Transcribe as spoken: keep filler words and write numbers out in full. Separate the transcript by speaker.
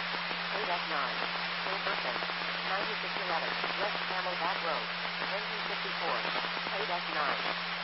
Speaker 1: eight F nine, Wilburton, ninety-six eleven, West Camelback Road, N G fifty-four, eight F nine.